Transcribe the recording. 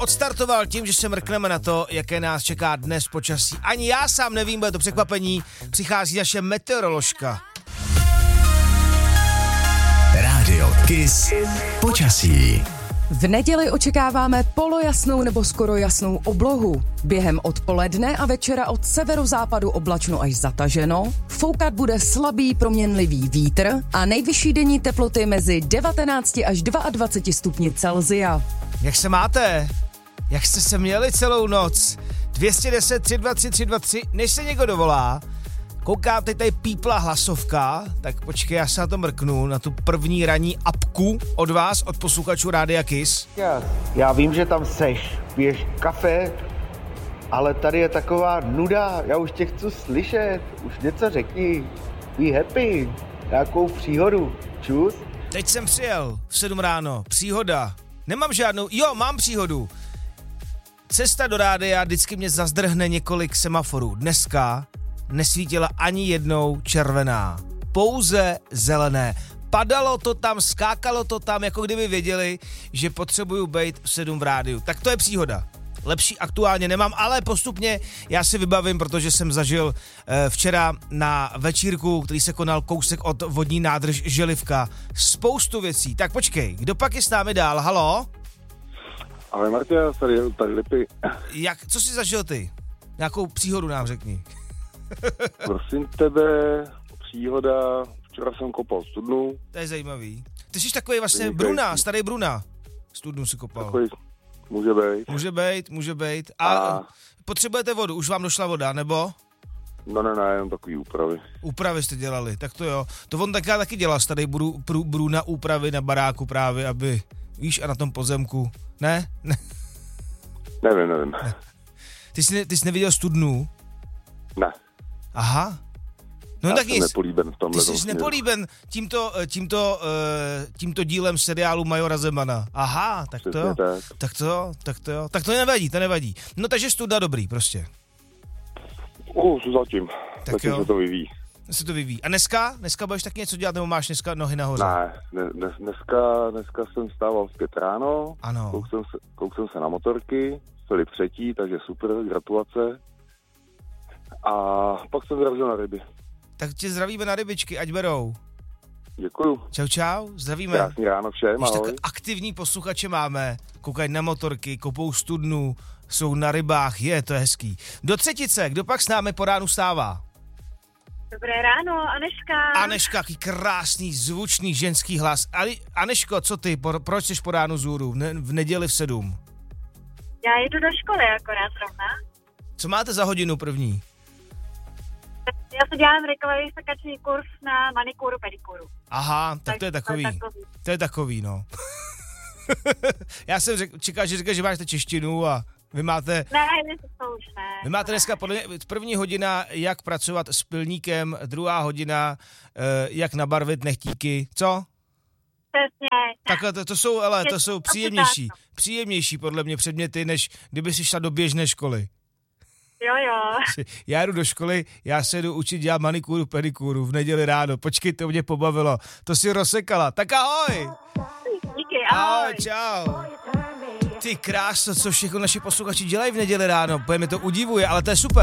odstartoval tím, že se mrkneme na to, jaké nás čeká dnes počasí. Ani já sám nevím, bude to překvapení. Přichází naše meteoroložka. Rádio Kiss počasí. V neděli očekáváme polojasnou nebo skoro jasnou oblohu. Během odpoledne a večera od severozápadu oblačno až zataženo. Foukat bude slabý proměnlivý vítr a nejvyšší denní teploty mezi 19 až 22 stupni Celsia. Jak se máte? Jak jste se měli celou noc? 210 323 323, než se někdo dovolá. Koukám, teď tady pípla hlasovka, tak počkej, já se na to mrknu, na tu první ranní apku od vás, od posluchačů Rádia Kiss. Já vím, že tam seš, piješ kafe, ale tady je taková nuda, já už tě chci slyšet, už něco řekni, be happy, nějakou příhodu, čus. Teď jsem přijel v 7 ráno, příhoda, nemám žádnou, mám příhodu. Cesta do rádia vždycky mě zazdrhne několik semaforů, dneska nesvítila ani jednou červená, pouze zelené. Padalo to tam, skákalo to tam, jako kdyby věděli, že potřebuju být v 7 v rádiu. Tak to je příhoda. Lepší aktuálně nemám, ale postupně já si vybavím, protože jsem zažil včera na večírku, který se konal kousek od vodní nádrž Želivka, spoustu věcí. Tak počkej, kdo pak je s námi dál? Halo? Ale Martina, tady Lipy. Co jsi zažil ty? Nějakou příhodu nám řekni. Prosím tebe, příhoda, včera jsem kopal studnu. To je zajímavý. Ty jsi takový vlastně Bruna, starý Bruna. Studnu si kopal. Takový, Může být. A potřebujete vodu, už vám došla voda, nebo? No, jenom takový úpravy. Úpravy jste dělali, tak to jo. To on taky dělal, starý Bruna úpravy na baráku právě, aby, víš, a na tom pozemku. Ne? Nevím. Ne. Ty jsi neviděl studnu? Ne. Aha. No já tak jsem nepolíben v tomhle. Ty jsi nepolíben tímto dílem seriálu Majora Zemana. Aha, tak to jo. Tak to nevadí. No takže studna dobrý prostě. Zatím se to vyvíjí. A dneska budeš taky něco dělat, nebo máš dneska nohy nahoře? Ne, dneska jsem stával v 5 ráno. Ano. Koukal jsem se na motorky, byly 3, takže super, gratulace. A pak jsem vyrazil na ryby. Tak tě zdravíme na rybičky, ať berou. Děkuju. Čau, zdravíme. Krásný ráno všem, ahoj. Tak aktivní posluchače máme, koukají na motorky, kopou studnu, jsou na rybách, to je hezký. Do třetice, kdo pak s námi po ránu stává? Dobré ráno, Aneška. Aneška, jaký krásný, zvučný ženský hlas. Aneško, co ty, proč jsi po ránu zůru v neděli v 7? Já jedu do školy akorát zrovna. Co máte za hodinu první? Já se dělám rychlový sekačný kurz na manikuru, pedikuru. Aha, tak to je takový. To je takový, no. Já jsem čekal, že říkáš, že máte češtinu a vy máte... Ne, to už ne. Vy máte dneska první hodina, jak pracovat s pilníkem, druhá hodina, jak nabarvit nechtíky, co? Přesně. Takhle to jsou příjemnější podle mě předměty, než kdyby si šla do běžné školy. Jo. Já jdu do školy, já se jdu učit dělat manikuru, pedikuru v neděli ráno. Počkej, to mě pobavilo. To si rozsekala. Tak ahoj. Díky, ahoj. Čau. Ty kráso, co všechno naši posluchači dělají v neděli ráno. Mě to udivuje, ale to je super.